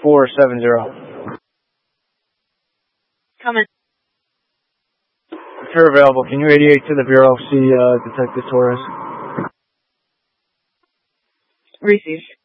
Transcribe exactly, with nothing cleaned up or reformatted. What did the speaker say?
four seven zero. Coming. If you're available, can you radiate to the Bureau, see uh, Detective Torres? Receive.